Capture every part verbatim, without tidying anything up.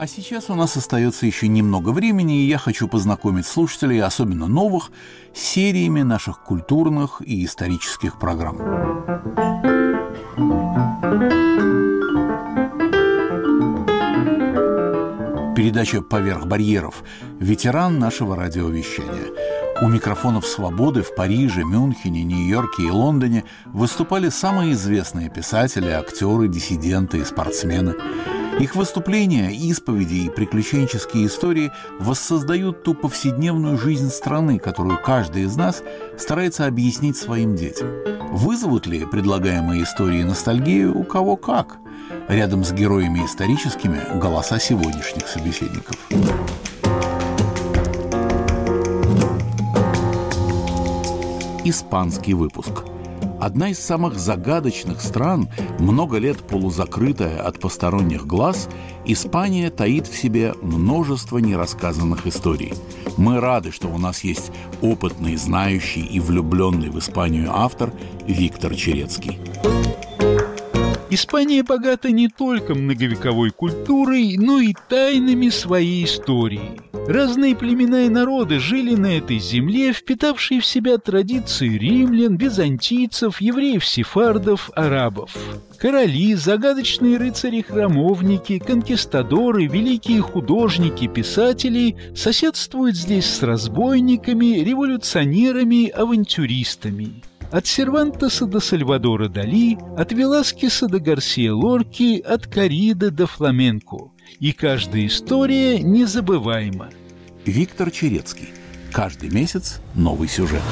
А сейчас у нас остается еще немного времени, и я хочу познакомить слушателей, особенно новых, с сериями наших культурных и исторических программ. Передача «Поверх барьеров» – ветеран нашего радиовещания. У микрофонов «Свободы» в Париже, Мюнхене, Нью-Йорке и Лондоне выступали самые известные писатели, актеры, диссиденты и спортсмены. Их выступления, исповеди и приключенческие истории воссоздают ту повседневную жизнь страны, которую каждый из нас старается объяснить своим детям. Вызовут ли предлагаемые истории ностальгию у кого как? Рядом с героями историческими – голоса сегодняшних собеседников. Испанский выпуск. Одна из самых загадочных стран, много лет полузакрытая от посторонних глаз, Испания таит в себе множество нерассказанных историй. Мы рады, что у нас есть опытный, знающий и влюбленный в Испанию автор Виктор Черецкий. Испания богата не только многовековой культурой, но и тайнами своей истории. Разные племена и народы жили на этой земле, впитавшие в себя традиции римлян, византийцев, евреев-сефардов, арабов. Короли, загадочные рыцари-храмовники, конкистадоры, великие художники, писатели соседствуют здесь с разбойниками, революционерами, авантюристами. От Сервантеса до Сальвадора Дали, от Веласкеса до Гарсия Лорки, от Корриды до фламенко. И каждая история незабываема. Виктор Черецкий. Каждый месяц новый сюжет.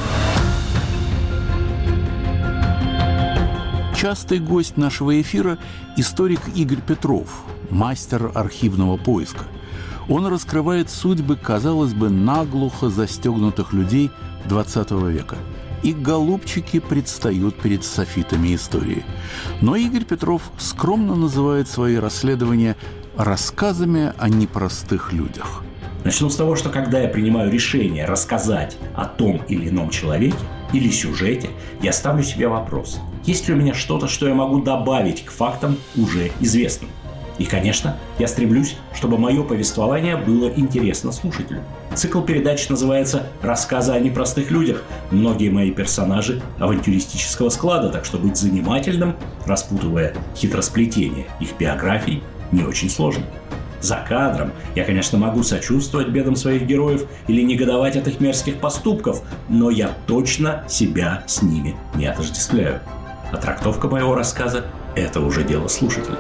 Частый гость нашего эфира – историк Игорь Петров, мастер архивного поиска. Он раскрывает судьбы, казалось бы, наглухо застегнутых людей двадцатого века. И голубчики предстают перед софитами истории. Но Игорь Петров скромно называет свои расследования рассказами о непростых людях. Начну с того, что когда я принимаю решение рассказать о том или ином человеке или сюжете, я ставлю себе вопрос: есть ли у меня что-то, что я могу добавить к фактам уже известным? И, конечно, я стремлюсь, чтобы мое повествование было интересно слушателю. Цикл передач называется «Рассказы о непростых людях». Многие мои персонажи авантюристического склада, так что быть занимательным, распутывая хитросплетение их биографий, не очень сложно. За кадром я, конечно, могу сочувствовать бедам своих героев или негодовать от их мерзких поступков, но я точно себя с ними не отождествляю. А трактовка моего рассказа – это уже дело слушателя.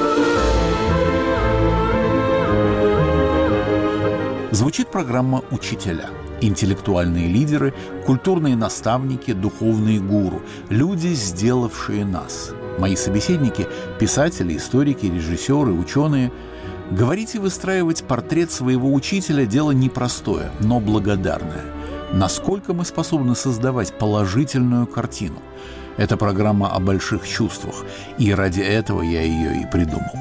Звучит программа «Учителя». Интеллектуальные лидеры, культурные наставники, духовные гуру. Люди, сделавшие нас. Мои собеседники – писатели, историки, режиссеры, ученые. Говорить и выстраивать портрет своего учителя – дело непростое, но благодарное. Насколько мы способны создавать положительную картину? Это программа о больших чувствах, и ради этого я ее и придумал.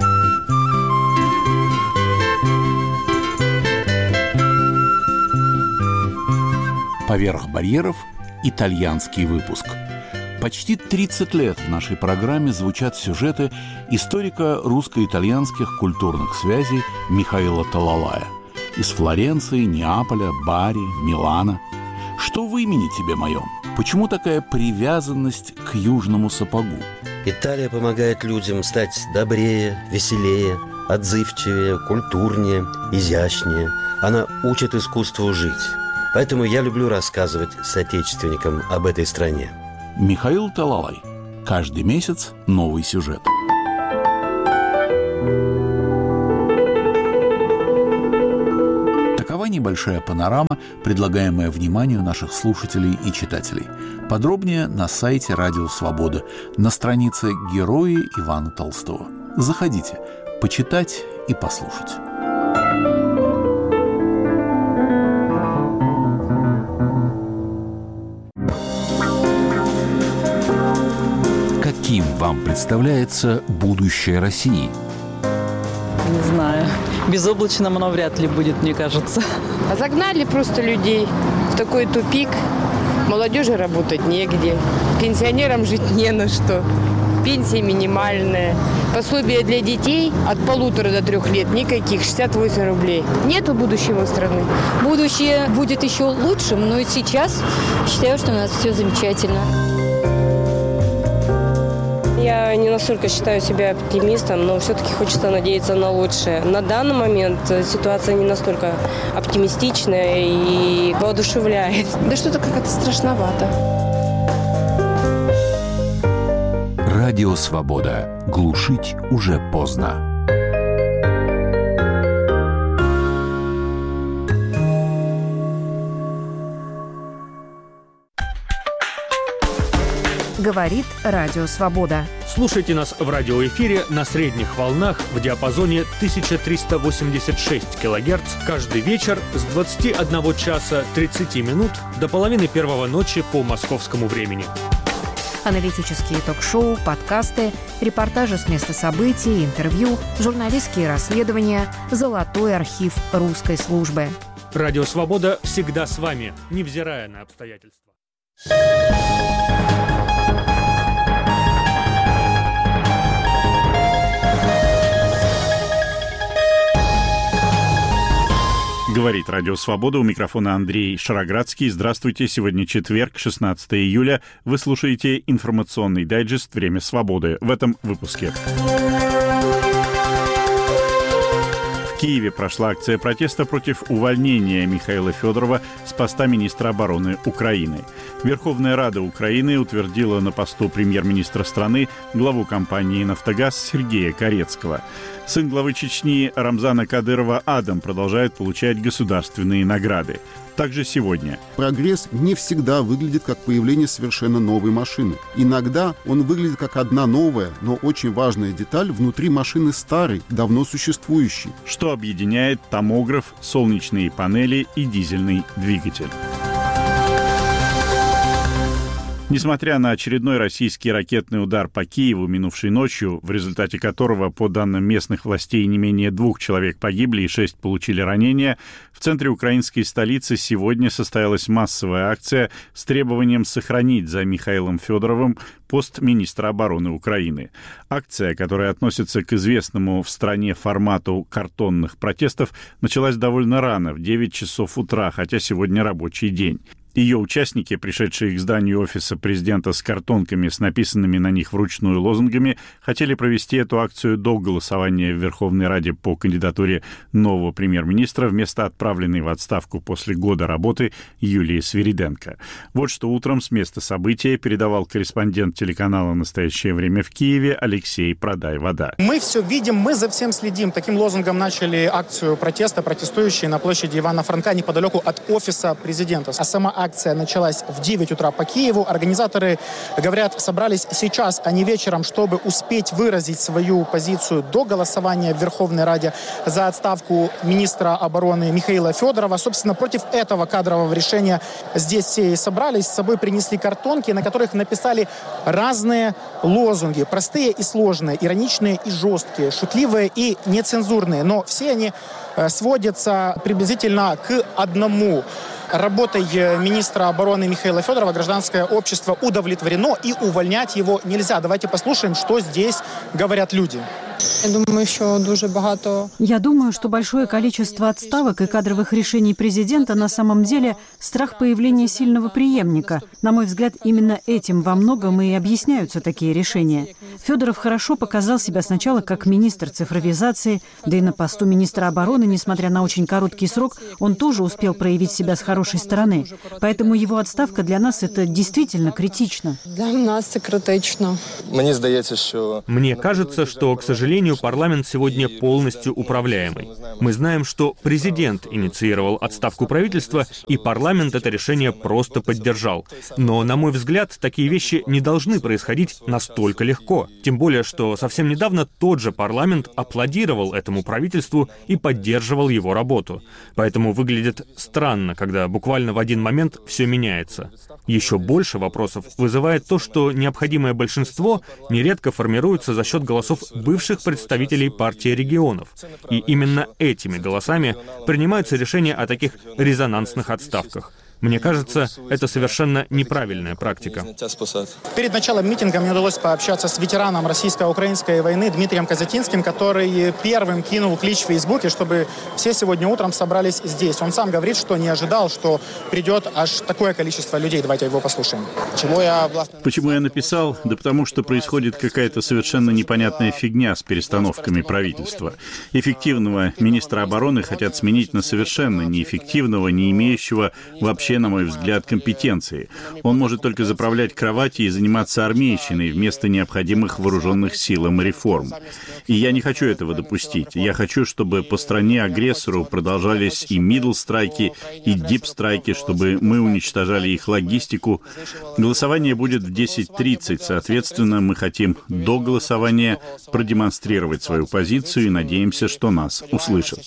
«Поверх барьеров» – итальянский выпуск. Почти тридцать лет в нашей программе звучат сюжеты историка русско-итальянских культурных связей Михаила Талалая. Из Флоренции, Неаполя, Бари, Милана. Что в имени тебе моем? Почему такая привязанность к южному сапогу? Италия помогает людям стать добрее, веселее, отзывчивее, культурнее, изящнее. Она учит искусству жить. Поэтому я люблю рассказывать соотечественникам об этой стране. Михаил Талалай. Каждый месяц новый сюжет. Такова небольшая панорама, предлагаемая вниманию наших слушателей и читателей. Подробнее на сайте Радио Свобода, на странице «Герои Ивана Толстого». Заходите, почитать и послушать. Каким вам представляется будущее России? Не знаю. Безоблачным оно вряд ли будет, мне кажется. А загнали просто людей в такой тупик. Молодежи работать негде. Пенсионерам жить не на что. пенсия минимальная. Пособие для детей от полутора до трех лет никаких, шестьдесят восемь рублей. Нету будущего страны. Будущее будет еще лучшим, но и сейчас считаю, что у нас все замечательно. Я не настолько считаю себя оптимистом, но все-таки хочется надеяться на лучшее. На данный момент ситуация не настолько оптимистичная и воодушевляет. Да что-то как-то страшновато. Радио «Свобода». Глушить уже поздно. Говорит Радио Свобода. Слушайте нас в радиоэфире на средних волнах в диапазоне тысяча триста восемьдесят шесть килогерц каждый вечер с двадцати одного часа тридцати минут до половины первого ночи по московскому времени. Аналитические ток-шоу, подкасты, репортажи с места событий, интервью, журналистские расследования, золотой архив русской службы. Радио «Свобода» всегда с вами, невзирая на обстоятельства. Говорит Радио Свобода. У микрофона Андрей Шароградский. Здравствуйте. Сегодня четверг, шестнадцатого июля. Вы слушаете информационный дайджест «Время свободы». В этом выпуске. В Киеве прошла акция протеста против увольнения Михаила Федорова с поста министра обороны Украины. Верховная Рада Украины утвердила на посту премьер-министра страны главу компании «Нафтогаз» Сергея Корецкого. Сын главы Чечни Рамзана Кадырова Адам продолжает получать государственные награды. Также сегодня. Прогресс не всегда выглядит как появление совершенно новой машины. Иногда он выглядит как одна новая, но очень важная деталь внутри машины старой, давно существующей. Что объединяет томограф, солнечные панели и дизельный двигатель. Несмотря на очередной российский ракетный удар по Киеву минувшей ночью, в результате которого, по данным местных властей, не менее двух человек погибли и шесть получили ранения, в центре украинской столицы сегодня состоялась массовая акция с требованием сохранить за Михаилом Федоровым пост министра обороны Украины. Акция, которая относится к известному в стране формату картонных протестов, началась довольно рано, в девять часов утра, хотя сегодня рабочий день. Ее участники, пришедшие к зданию офиса президента с картонками с написанными на них вручную лозунгами, хотели провести эту акцию до голосования в Верховной Раде по кандидатуре нового премьер-министра вместо отправленной в отставку после года работы Юлии Свириденко. Вот что утром с места события передавал корреспондент телеканала «Настоящее время» в Киеве Алексей Продай-Вода. Мы все видим, мы за всем следим. Таким лозунгом начали акцию протеста протестующие на площади Ивана Франка неподалеку от офиса президента. А сама акция Акция началась в девять утра по Киеву. Организаторы, говорят, собрались сейчас, а не вечером, чтобы успеть выразить свою позицию до голосования в Верховной Раде за отставку министра обороны Михаила Федорова. Собственно, против этого кадрового решения здесь все и собрались. С собой принесли картонки, на которых написали разные лозунги. Простые и сложные, ироничные и жесткие, шутливые и нецензурные. Но все они сводятся приблизительно к одному. Работой министра обороны Михаила Федорова гражданское общество удовлетворено, и увольнять его нельзя. Давайте послушаем, что здесь говорят люди. Я думаю, що дуже багато... Я думаю, что большое количество отставок и кадровых решений президента на самом деле страх появления сильного преемника. На мой взгляд, именно этим во многом и объясняются такие решения. Федоров хорошо показал себя сначала как министр цифровизации, да и на посту министра обороны, несмотря на очень короткий срок, он тоже успел проявить себя с хорошей стороны. Поэтому его отставка для нас это действительно критично. Для нас это критично. Мне кажется, что, к сожалению, парламент сегодня полностью управляемый. Мы знаем, что президент инициировал отставку правительства, и парламент это решение просто поддержал. Но, на мой взгляд, такие вещи не должны происходить настолько легко. Тем более, что совсем недавно тот же парламент аплодировал этому правительству и поддерживал его работу. Поэтому выглядит странно, когда буквально в один момент все меняется. Еще больше вопросов вызывает то, что необходимое большинство нередко формируется за счет голосов бывших представителей партии регионов. И именно этими голосами принимаются решения о таких резонансных отставках. Мне кажется, это совершенно неправильная практика. Перед началом митинга мне удалось пообщаться с ветераном российско-украинской войны Дмитрием Казатинским, который первым кинул клич в Фейсбуке, чтобы все сегодня утром собрались здесь. Он сам говорит, что не ожидал, что придет аж такое количество людей. Давайте его послушаем. Почему я, Почему я написал? Да потому что происходит какая-то совершенно непонятная фигня с перестановками правительства. Эффективного министра обороны хотят сменить на совершенно неэффективного, не имеющего вообще, на мой взгляд, компетенции. Он может только заправлять кровати и заниматься армейщиной вместо необходимых вооруженных силам и реформ. И я не хочу этого допустить. Я хочу, чтобы по стране-агрессору продолжались и мидл-страйки, и дип-страйки, чтобы мы уничтожали их логистику. Голосование будет в десять тридцать. Соответственно, мы хотим до голосования продемонстрировать свою позицию и надеемся, что нас услышат.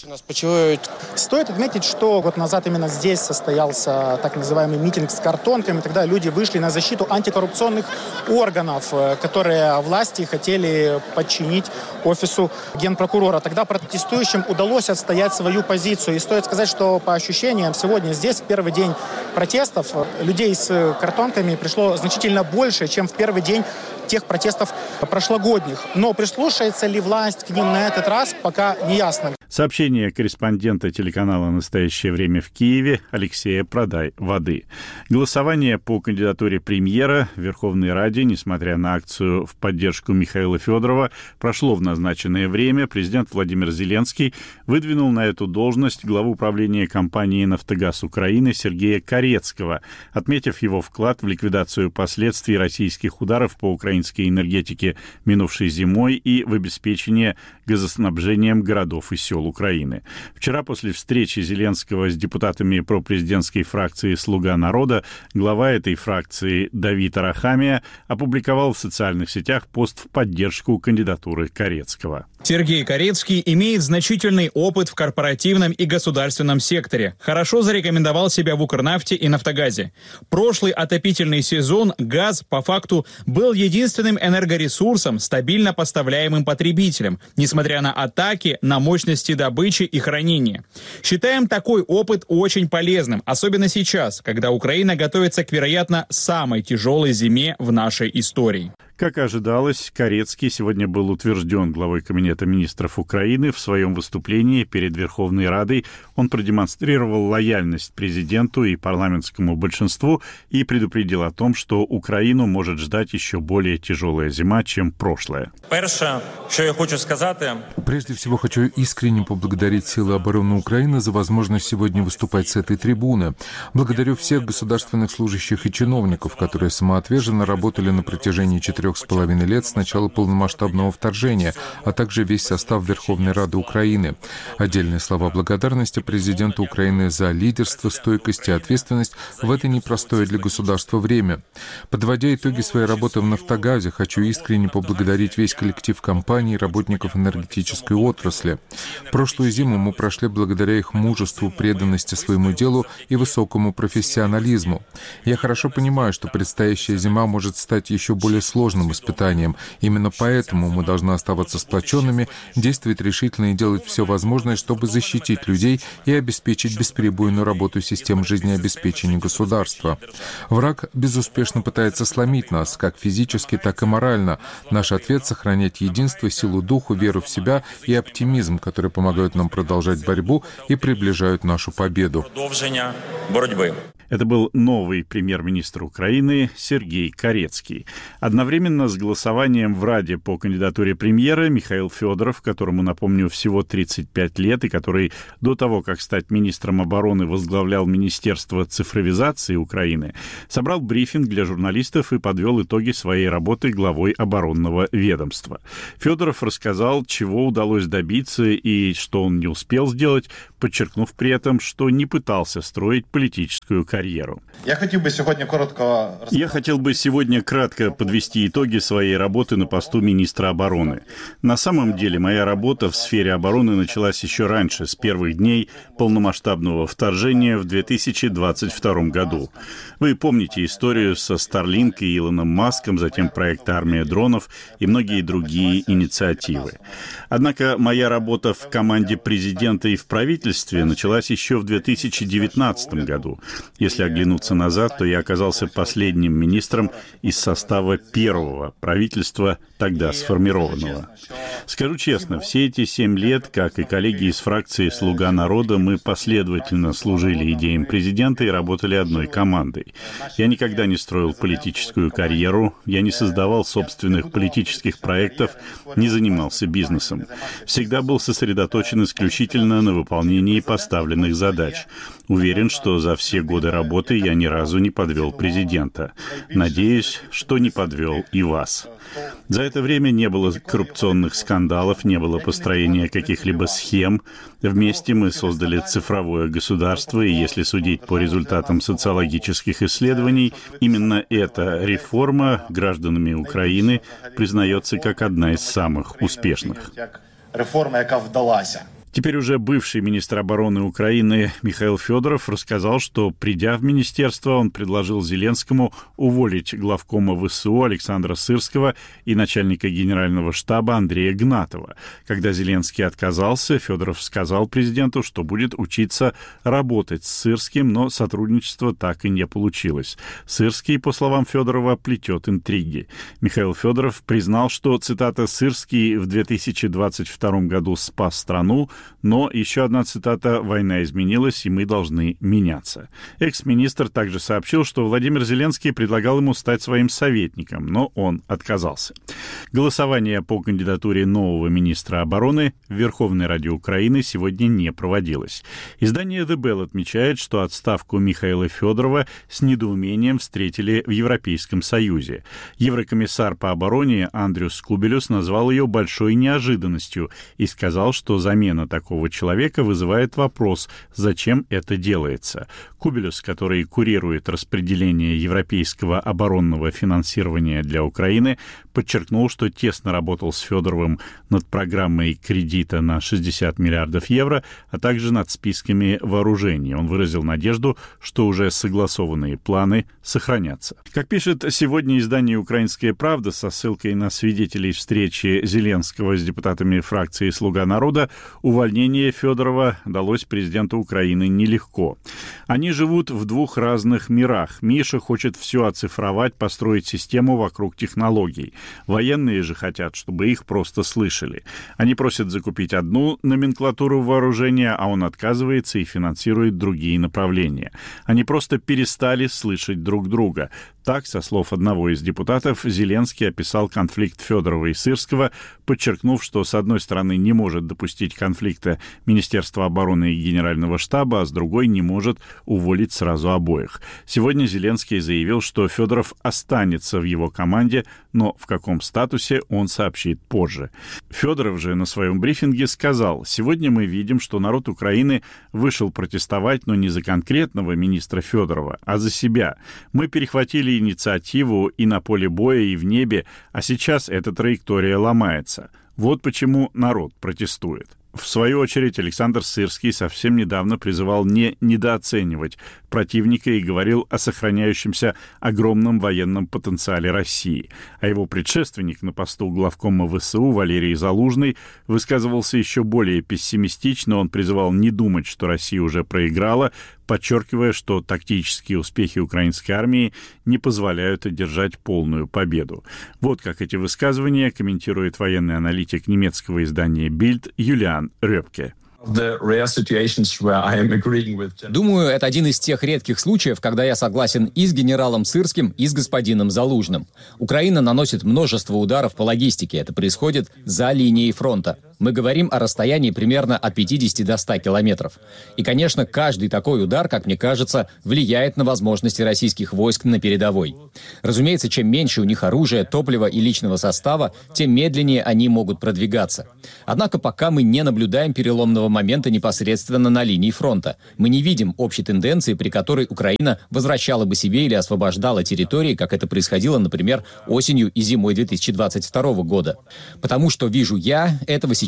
Стоит отметить, что год назад именно здесь состоялся так называемый митинг с картонками. Тогда люди вышли на защиту антикоррупционных органов, которые власти хотели подчинить офису генпрокурора. Тогда протестующим удалось отстоять свою позицию. И стоит сказать, что по ощущениям сегодня здесь, в первый день протестов, людей с картонками пришло значительно больше, чем в первый день тех протестов прошлогодних. Но прислушается ли власть к ним на этот раз, пока не ясно. Сообщение корреспондента телеканала «Настоящее время» в Киеве Алексея Продай-Воды. Голосование по кандидатуре премьера в Верховной Раде, несмотря на акцию в поддержку Михаила Федорова, прошло в назначенное время. Президент Владимир Зеленский выдвинул на эту должность главу управления компании «Нафтогаз Украины» Сергея Карецкого, отметив его вклад в ликвидацию последствий российских ударов по украинской энергетике минувшей зимой и в обеспечение газоснабжением городов и сел Украины. Вчера после встречи Зеленского с депутатами пропрезидентской фракции «Слуга народа» глава этой фракции Давид Арахамия опубликовал в социальных сетях пост в поддержку кандидатуры Карецкого. Сергей Карецкий имеет значительный опыт в корпоративном и государственном секторе. Хорошо зарекомендовал себя в Укрнафте и Нафтогазе. Прошлый отопительный сезон газ, по факту, был единственным энергоресурсом, стабильно поставляемым потребителям, несмотря на атаки на мощности добычи и хранения. Считаем такой опыт очень полезным, особенно сейчас, когда Украина готовится к, вероятно, самой тяжелой зиме в нашей истории. Как ожидалось, Карецкий сегодня был утвержден главой Кабинета министров Украины. В своем выступлении перед Верховной Радой он продемонстрировал лояльность президенту и парламентскому большинству и предупредил о том, что Украину может ждать еще более тяжелая зима, чем прошлая. Прежде всего, хочу искренне поблагодарить силы обороны Украины за возможность сегодня выступать с этой трибуны. Благодарю всех государственных служащих и чиновников, которые самоотверженно работали на протяжении четырех с половиной лет с начала полномасштабного вторжения, а также весь состав Верховной Рады Украины. Отдельные слова благодарности президенту Украины за лидерство, стойкость и ответственность в это непростое для государства время. Подводя итоги своей работы в «Нафтогазе», хочу искренне поблагодарить весь коллектив компании и работников энергетической отрасли. Прошлую зиму мы прошли благодаря их мужеству, преданности своему делу и высокому профессионализму. Я хорошо понимаю, что предстоящая зима может стать еще более сложной испытанием. Именно поэтому мы должны оставаться сплоченными, действовать решительно и делать все возможное, чтобы защитить людей и обеспечить бесперебойную работу систем жизнеобеспечения государства. Враг безуспешно пытается сломить нас, как физически, так и морально. Наш ответ — сохранять единство, силу духу, веру в себя и оптимизм, которые помогают нам продолжать борьбу и приближают нашу победу. Это был новый премьер-министр Украины Сергей Карецкий. Одновременно с голосованием в Раде по кандидатуре премьера Михаил Федоров, которому, напомню, всего тридцать пять лет, и который до того, как стать министром обороны, возглавлял Министерство цифровизации Украины, собрал брифинг для журналистов и подвел итоги своей работы главой оборонного ведомства. Федоров рассказал, чего удалось добиться и что он не успел сделать, подчеркнув при этом, что не пытался строить политическую карьеру. Я хотел бы сегодня коротко... Я хотел бы сегодня кратко подвести итоги своей работы на посту министра обороны. На самом деле, моя работа в сфере обороны началась еще раньше, с первых дней полномасштабного вторжения в две тысячи двадцать втором году. Вы помните историю со Starlink и Илоном Маском, затем проект «Армия дронов» и многие другие инициативы. Однако моя работа в команде президента и в правительстве началась еще в две тысячи девятнадцатом году. И Если оглянуться назад, то я оказался последним министром из состава первого правительства, тогда сформированного. Скажу честно, все эти семь лет, как и коллеги из фракции «Слуга народа», мы последовательно служили идеям президента и работали одной командой. Я никогда не строил политическую карьеру, я не создавал собственных политических проектов, не занимался бизнесом. Всегда был сосредоточен исключительно на выполнении поставленных задач. Уверен, что за все годы работы я ни разу не подвел президента. Надеюсь, что не подвел и вас. За это время не было коррупционных скандалов, не было построения каких-либо схем. Вместе мы создали цифровое государство, и если судить по результатам социологических исследований, именно эта реформа гражданами Украины признается как одна из самых успешных. Реформа, яка вдалася. Теперь уже бывший министр обороны Украины Михаил Федоров рассказал, что, придя в министерство, он предложил Зеленскому уволить главкома ВСУ Александра Сырского и начальника генерального штаба Андрея Гнатова. Когда Зеленский отказался, Федоров сказал президенту, что будет учиться работать с Сырским, но сотрудничество так и не получилось. Сырский, по словам Федорова, плетет интриги. Михаил Федоров признал, что, цитата, «Сырский в две тысячи двадцать втором году спас страну», но еще одна цитата: «Война изменилась, и мы должны меняться». Экс-министр также сообщил, что Владимир Зеленский предлагал ему стать своим советником, но он отказался. Голосование по кандидатуре нового министра обороны в Верховной Раде Украины сегодня не проводилось. Издание The Bell отмечает, что отставку Михаила Федорова с недоумением встретили в Европейском Союзе. Еврокомиссар по обороне Андрюс Кубелюс назвал ее большой неожиданностью и сказал, что замена такого человека вызывает вопрос, зачем это делается. Кубелюс, который курирует распределение европейского оборонного финансирования для Украины, подчеркнул, что тесно работал с Федоровым над программой кредита на шестьдесят миллиардов евро, а также над списками вооружений. Он выразил надежду, что уже согласованные планы сохранятся. Как пишет сегодня издание «Украинская правда» со ссылкой на свидетелей встречи Зеленского с депутатами фракции «Слуга народа», увольнение Федорова далось президенту Украины нелегко. Они живут в двух разных мирах. Миша хочет все оцифровать, построить систему вокруг технологий. Военные же хотят, чтобы их просто слышали. Они просят закупить одну номенклатуру вооружения, а он отказывается и финансирует другие направления. Они просто перестали слышать друг друга. Так, со слов одного из депутатов, Зеленский описал конфликт Федорова и Сырского, подчеркнув, что с одной стороны не может допустить конфликта Министерства обороны и Генерального штаба, а с другой не может уволить сразу обоих. Сегодня Зеленский заявил, что Федоров останется в его команде, но в каком статусе он сообщит позже. Федоров же на своем брифинге сказал: «Сегодня мы видим, что народ Украины вышел протестовать, но не за конкретного министра Федорова, а за себя. Мы перехватили инициативу и на поле боя, и в небе, а сейчас эта траектория ломается. Вот почему народ протестует». В свою очередь, Александр Сырский совсем недавно призывал не недооценивать противника и говорил о сохраняющемся огромном военном потенциале России. А его предшественник на посту главкома ВСУ Валерий Залужный высказывался еще более пессимистично. Он призывал не думать, что Россия уже проиграла, подчеркивая, что тактические успехи украинской армии не позволяют одержать полную победу. Вот как эти высказывания комментирует военный аналитик немецкого издания Bild Юлиан Рёпке. Думаю, это один из тех редких случаев, когда я согласен и с генералом Сырским, и с господином Залужным. Украина наносит множество ударов по логистике. Это происходит за линией фронта. Мы говорим о расстоянии примерно от пятидесяти до ста километров. И, конечно, каждый такой удар, как мне кажется, влияет на возможности российских войск на передовой. Разумеется, чем меньше у них оружия, топлива и личного состава, тем медленнее они могут продвигаться. Однако пока мы не наблюдаем переломного момента непосредственно на линии фронта. Мы не видим общей тенденции, при которой Украина возвращала бы себе или освобождала территории, как это происходило, например, осенью и зимой две тысячи двадцать второго года. Потому что вижу я, этого сейчас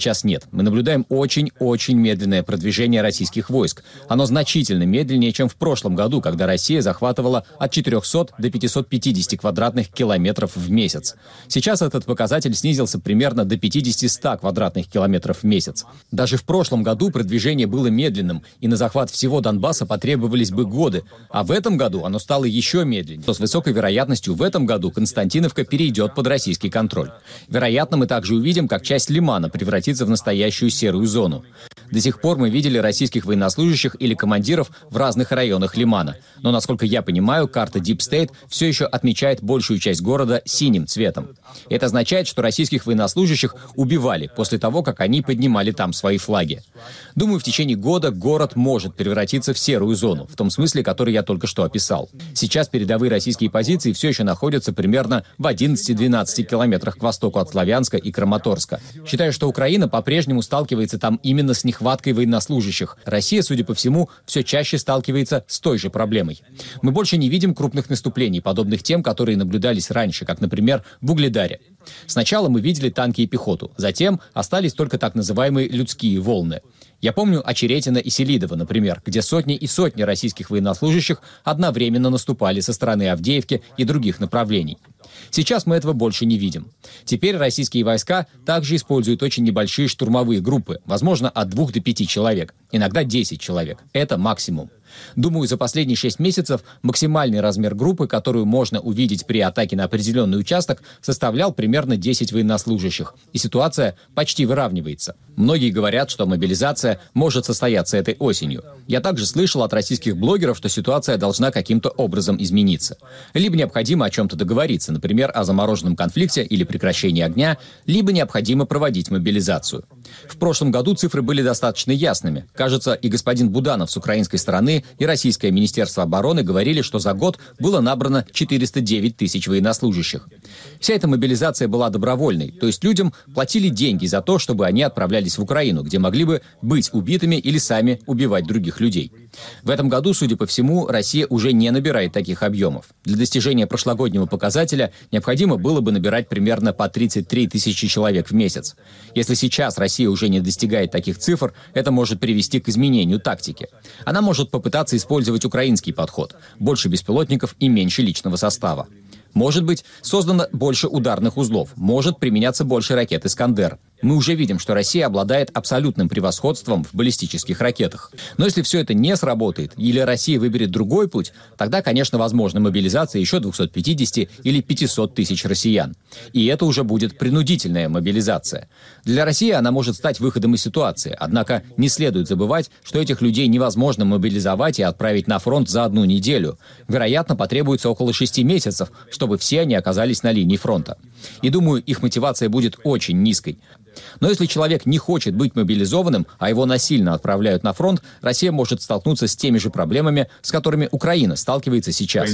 сейчас нет. Мы наблюдаем очень-очень медленное продвижение российских войск. Оно значительно медленнее, чем в прошлом году, когда Россия захватывала от четырехсот до пятисот пятидесяти квадратных километров в месяц. Сейчас этот показатель снизился примерно до пятидесяти-ста квадратных километров в месяц. Даже в прошлом году продвижение было медленным, и на захват всего Донбасса потребовались бы годы. А в этом году оно стало еще медленнее. То с высокой вероятностью в этом году Константиновка перейдет под российский контроль. Вероятно, мы также увидим, как часть Лимана превратится в настоящую серую зону. До сих пор мы видели российских военнослужащих или командиров в разных районах Лимана. Но, насколько я понимаю, карта Deep State все еще отмечает большую часть города синим цветом. Это означает, что российских военнослужащих убивали после того, как они поднимали там свои флаги. Думаю, в течение года город может превратиться в серую зону, в том смысле, который я только что описал. Сейчас передовые российские позиции все еще находятся примерно в одиннадцати-двенадцати километрах к востоку от Славянска и Краматорска. Считаю, что Украина по-прежнему сталкивается там именно с нехваткой военнослужащих. Россия, судя по всему, все чаще сталкивается с той же проблемой. Мы больше не видим крупных наступлений, подобных тем, которые наблюдались раньше, как, например, в Угледаре. Сначала мы видели танки и пехоту, затем остались только так называемые людские волны. Я помню Очеретино и Селидово, например, где сотни и сотни российских военнослужащих одновременно наступали со стороны Авдеевки и других направлений. Сейчас мы этого больше не видим. Теперь российские войска также используют очень небольшие штурмовые группы, возможно, от двух до пяти человек, иногда десять человек. Это максимум. Думаю, за последние шесть месяцев максимальный размер группы, которую можно увидеть при атаке на определенный участок, составлял примерно десять военнослужащих, и ситуация почти выравнивается. Многие говорят, что мобилизация может состояться этой осенью. Я также слышал от российских блогеров, что ситуация должна каким-то образом измениться. Либо необходимо о чем-то договориться, например, о замороженном конфликте или прекращении огня, либо необходимо проводить мобилизацию. В прошлом году цифры были достаточно ясными. Кажется, и господин Буданов с украинской стороны, и Российское Министерство обороны говорили, что за год было набрано четыреста девять тысяч военнослужащих. Вся эта мобилизация была добровольной, то есть людям платили деньги за то, чтобы они отправлялись в Украину, где могли бы быть убитыми или сами убивать других людей. В этом году, судя по всему, Россия уже не набирает таких объемов. Для достижения прошлогоднего показателя необходимо было бы набирать примерно по тридцать три тысячи человек в месяц. Если сейчас Россия уже не достигает таких цифр, это может привести к изменению тактики. Она может попытаться использовать украинский подход – больше беспилотников и меньше личного состава. Может быть, создано больше ударных узлов, может применяться больше ракет «Искандер». Мы уже видим, что Россия обладает абсолютным превосходством в баллистических ракетах. Но если все это не сработает, или Россия выберет другой путь, тогда, конечно, возможна мобилизация еще двухсот пятидесяти или пятисот тысяч россиян. И это уже будет принудительная мобилизация. Для России она может стать выходом из ситуации, однако не следует забывать, что этих людей невозможно мобилизовать и отправить на фронт за одну неделю. Вероятно, потребуется около шести месяцев, чтобы все они оказались на линии фронта. И думаю, их мотивация будет очень низкой. Но если человек не хочет быть мобилизованным, а его насильно отправляют на фронт, Россия может столкнуться с теми же проблемами, с которыми Украина сталкивается сейчас.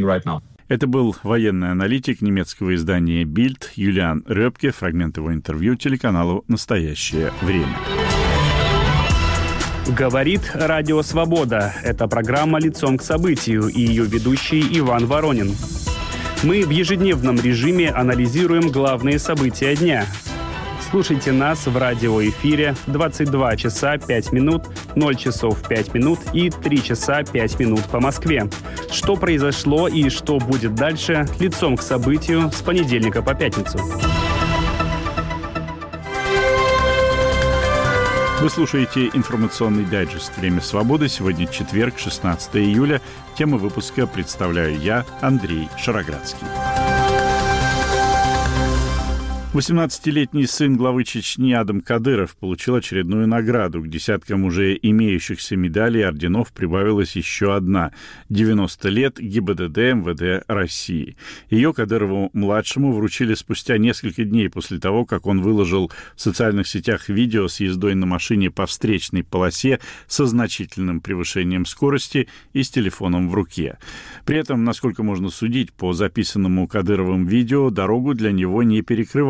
Это был военный аналитик немецкого издания Bild Юлиан Рёбке, фрагмент его интервью телеканалу «Настоящее время». Говорит Радио Свобода. Это программа «Лицом к событию» и ее ведущий Иван Воронин. Мы в ежедневном режиме анализируем главные события дня. Слушайте нас в радиоэфире двадцать два часа пять минут, ноль часов пять минут и три часа пять минут по Москве. Что произошло и что будет дальше, лицом к событию с понедельника по пятницу. Вы слушаете информационный дайджест «Время свободы». Сегодня четверг, шестнадцатое июля. Тему выпуска представляю я, Андрей Шароградский. восемнадцатилетний сын главы Чечни Адам Кадыров получил очередную награду. К десяткам уже имеющихся медалей и орденов прибавилась еще одна. девяносто лет ГИБДД МВД России. Ее Кадырову-младшему вручили спустя несколько дней после того, как он выложил в социальных сетях видео с ездой на машине по встречной полосе со значительным превышением скорости и с телефоном в руке. При этом, насколько можно судить по записанному Кадыровым видео, дорогу для него не перекрывали.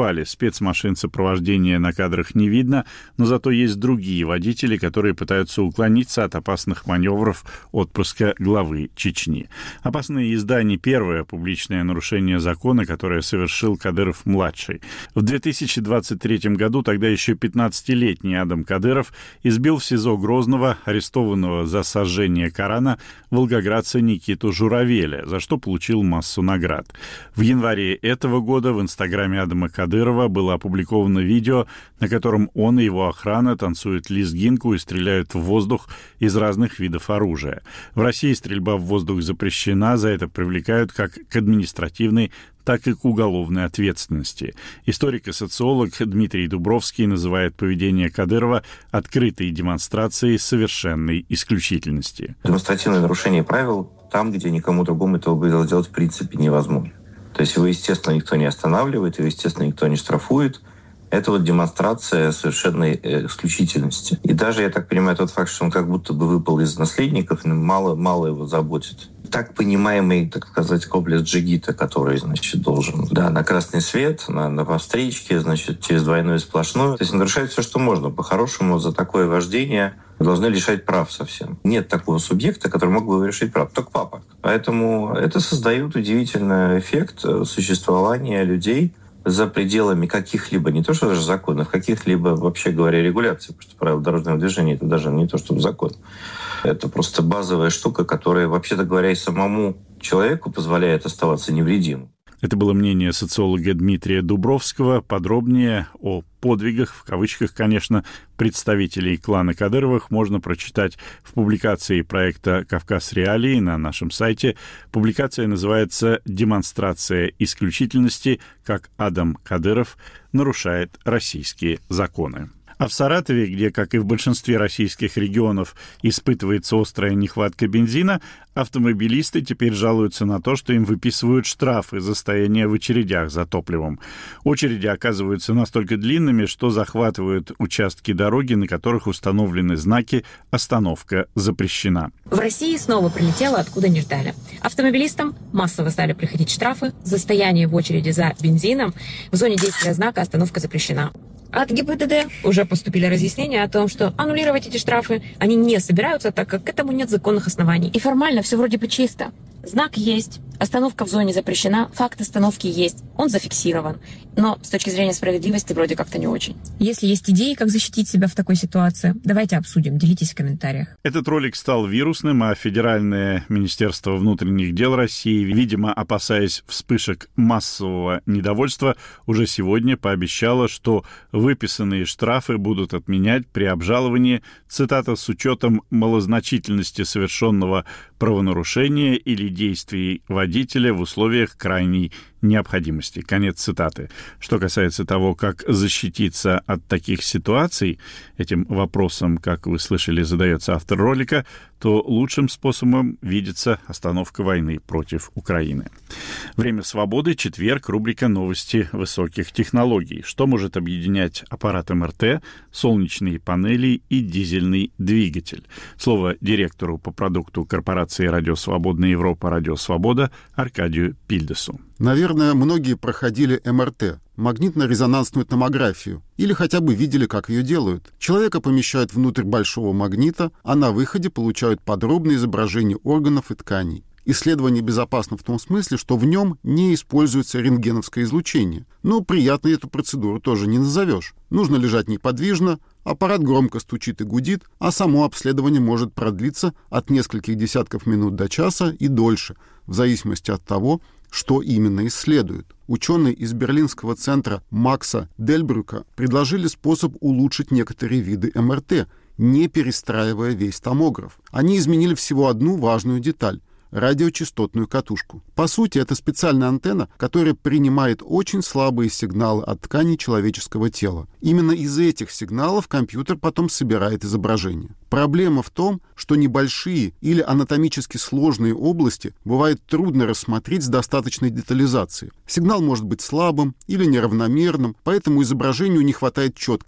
опубликовали. Спецмашин сопровождения на кадрах не видно, но зато есть другие водители, которые пытаются уклониться от опасных маневров отпуска главы Чечни. Опасная езда не первое публичное нарушение закона, которое совершил Кадыров-младший. В две тысячи двадцать третьем году тогда еще пятнадцатилетний Адам Кадыров избил в СИЗО Грозного арестованного за сожжение Корана волгоградца Никиту Журавеля, за что получил массу наград. В январе этого года в инстаграме Адама Кадырова было опубликовано видео, на котором он и его охрана танцуют лезгинку и стреляют в воздух из разных видов оружия. В России стрельба в воздух запрещена, за это привлекают как к административной, так и к уголовной ответственности. Историк и социолог Дмитрий Дубровский называет поведение Кадырова открытой демонстрацией совершенной исключительности. Демонстративное нарушение правил там, где никому другому этого сделать в принципе невозможно. То есть его, естественно, никто не останавливает, его, естественно, никто не штрафует. Это вот демонстрация совершенной исключительности. И даже, я так понимаю, тот факт, что он как будто бы выпал из наследников, мало, мало его заботит. Так понимаемый, так сказать, комплекс джигита, который, значит, должен, да, на красный свет, на, на повстречке, значит, через двойную сплошную. То есть нарушает все, что можно. По-хорошему, за такое вождение должны лишать прав совсем. Нет такого субъекта, который мог бы лишить прав. Только папа. Поэтому это создает удивительный эффект существования людей за пределами каких-либо, не то что даже законов, каких-либо, вообще говоря, регуляций, потому что правила дорожного движения — это даже не то, что закон. Это просто базовая штука, которая, вообще-то говоря, и самому человеку позволяет оставаться невредимым. Это было мнение социолога Дмитрия Дубровского. Подробнее о подвигах, в кавычках, конечно, представителей клана Кадыровых можно прочитать в публикации проекта «Кавказ Реалии» на нашем сайте. Публикация называется «Демонстрация исключительности. Как Адам Кадыров нарушает российские законы». А в Саратове, где, как и в большинстве российских регионов, испытывается острая нехватка бензина, автомобилисты теперь жалуются на то, что им выписывают штрафы за стояние в очередях за топливом. Очереди оказываются настолько длинными, что захватывают участки дороги, на которых установлены знаки «Остановка запрещена». В России снова прилетело, откуда не ждали. Автомобилистам массово стали приходить штрафы за стояние в очереди за бензином в зоне действия знака «Остановка запрещена». От ГИБДД уже поступили разъяснения о том, что аннулировать эти штрафы они не собираются, так как к этому нет законных оснований. И формально все вроде бы чисто. Знак есть, остановка в зоне запрещена, факт остановки есть, он зафиксирован. Но с точки зрения справедливости вроде как-то не очень. Если есть идеи, как защитить себя в такой ситуации, давайте обсудим, делитесь в комментариях. Этот ролик стал вирусным, а Федеральное министерство внутренних дел России, видимо, опасаясь вспышек массового недовольства, уже сегодня пообещало, что выписанные штрафы будут отменять при обжаловании, цитата, с учетом малозначительности совершенного правонарушения или действий водителя в условиях крайней необходимости. Конец цитаты. Что касается того, как защититься от таких ситуаций, этим вопросом, как вы слышали, задается автор ролика, то лучшим способом видится остановка войны против Украины. Время свободы, четверг, рубрика «Новости высоких технологий». Что может объединять аппарат эм эр тэ, солнечные панели и дизельный двигатель? Слово директору по продукту корпорации «Радио Свободная Европа» «Радио Свобода» Аркадию Пильдесу. Наверное, многие проходили эм эр тэ, магнитно-резонансную томографию, или хотя бы видели, как ее делают. Человека помещают внутрь большого магнита, а на выходе получают подробное изображение органов и тканей. Исследование безопасно в том смысле, что в нем не используется рентгеновское излучение. Но приятной эту процедуру тоже не назовешь. Нужно лежать неподвижно, аппарат громко стучит и гудит, а само обследование может продлиться от нескольких десятков минут до часа и дольше, в зависимости от того, что именно исследуют. Ученые из берлинского центра Макса Дельбрюка предложили способ улучшить некоторые виды эм эр тэ, не перестраивая весь томограф. Они изменили всего одну важную деталь — радиочастотную катушку. По сути, это специальная антенна, которая принимает очень слабые сигналы от тканей человеческого тела. Именно из этих сигналов компьютер потом собирает изображение. Проблема в том, что небольшие или анатомически сложные области бывает трудно рассмотреть с достаточной детализацией. Сигнал может быть слабым или неравномерным, поэтому изображению не хватает четкости.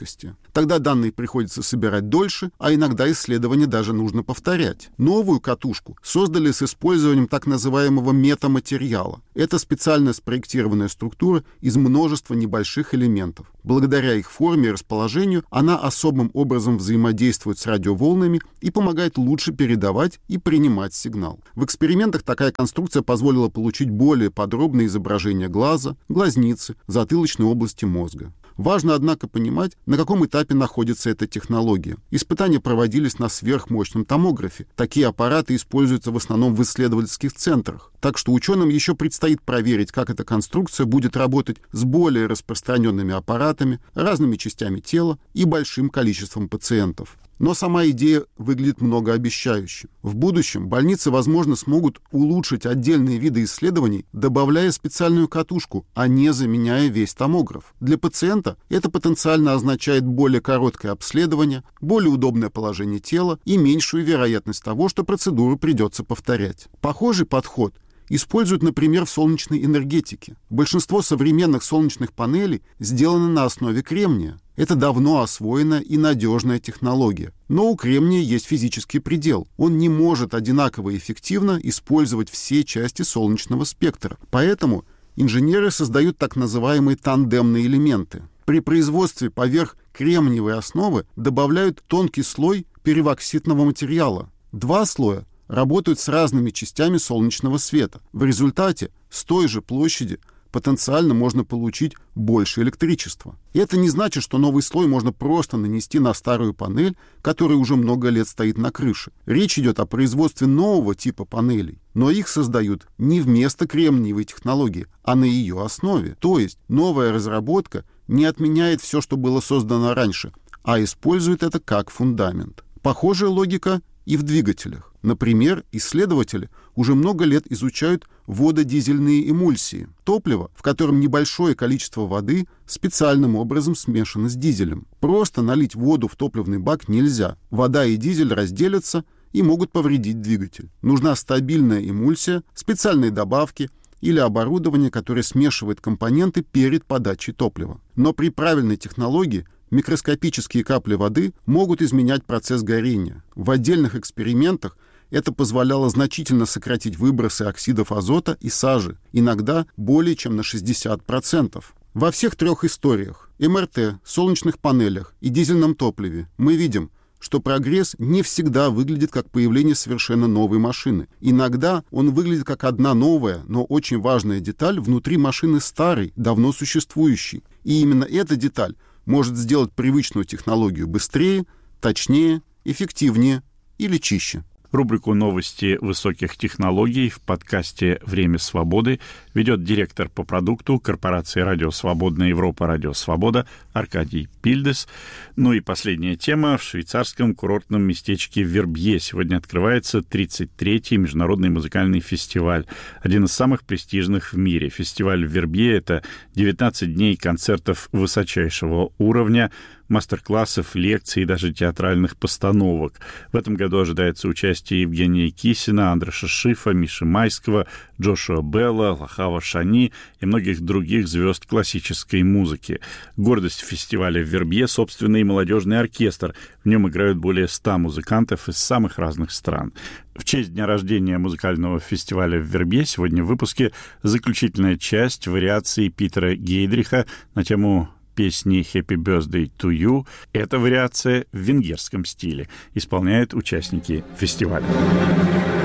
Тогда данные приходится собирать дольше, а иногда исследования даже нужно повторять. Новую катушку создали с использованием так называемого метаматериала. Это специально спроектированная структура из множества небольших элементов. Благодаря их форме и расположению она особым образом взаимодействует с радиоволнами и помогает лучше передавать и принимать сигнал. В экспериментах такая конструкция позволила получить более подробное изображение глаза, глазницы, затылочной области мозга. Важно, однако, понимать, на каком этапе находится эта технология. Испытания проводились на сверхмощном томографе. Такие аппараты используются в основном в исследовательских центрах. Так что ученым еще предстоит проверить, как эта конструкция будет работать с более распространенными аппаратами, разными частями тела и большим количеством пациентов. Но сама идея выглядит многообещающе. В будущем больницы, возможно, смогут улучшить отдельные виды исследований, добавляя специальную катушку, а не заменяя весь томограф. Для пациента это потенциально означает более короткое обследование, более удобное положение тела и меньшую вероятность того, что процедуру придется повторять. Похожий подход используют, например, в солнечной энергетике. Большинство современных солнечных панелей сделаны на основе кремния. Это давно освоенная и надежная технология. Но у кремния есть физический предел. Он не может одинаково эффективно использовать все части солнечного спектра. Поэтому инженеры создают так называемые тандемные элементы. При производстве поверх кремниевой основы добавляют тонкий слой пероксидного материала. Два слоя работают с разными частями солнечного света. В результате с той же площади потенциально можно получить больше электричества. И это не значит, что новый слой можно просто нанести на старую панель, которая уже много лет стоит на крыше. Речь идет о производстве нового типа панелей, но их создают не вместо кремниевой технологии, а на ее основе. То есть новая разработка не отменяет все, что было создано раньше, а использует это как фундамент. Похожая логика и в двигателях. Например, исследователи уже много лет изучают вододизельные эмульсии – топливо, в котором небольшое количество воды специальным образом смешано с дизелем. Просто налить воду в топливный бак нельзя. Вода и дизель разделятся и могут повредить двигатель. Нужна стабильная эмульсия, специальные добавки или оборудование, которое смешивает компоненты перед подачей топлива. Но при правильной технологии микроскопические капли воды могут изменять процесс горения. В отдельных экспериментах это позволяло значительно сократить выбросы оксидов азота и сажи, иногда более чем на шестьдесят процентов. Во всех трех историях – эм эр тэ, солнечных панелях и дизельном топливе – мы видим, что прогресс не всегда выглядит как появление совершенно новой машины. Иногда он выглядит как одна новая, но очень важная деталь внутри машины старой, давно существующей. И именно эта деталь может сделать привычную технологию быстрее, точнее, эффективнее или чище. Рубрику «Новости высоких технологий» в подкасте «Время свободы» ведет директор по продукту корпорации «Радио Свободная Европа» «Радио Свобода» Аркадий Пильдес. Ну и последняя тема. В швейцарском курортном местечке Вербье сегодня открывается тридцать третий международный музыкальный фестиваль. Один из самых престижных в мире. Фестиваль в Вербье — это девятнадцать дней концертов высочайшего уровня, мастер-классов, лекций и даже театральных постановок. В этом году ожидается участие Евгения Кисина, Андреша Шифа, Миши Майского, Джошуа Белла, Лахава Шани и многих других звезд классической музыки. Гордость фестиваля в Вербье — собственный молодежный оркестр. В нем играют более ста музыкантов из самых разных стран. В честь дня рождения музыкального фестиваля в Вербье сегодня в выпуске заключительная часть вариации Питера Гейдриха на тему песни «Happy Birthday to You». Эта вариация в венгерском стиле. Исполняют участники фестиваля.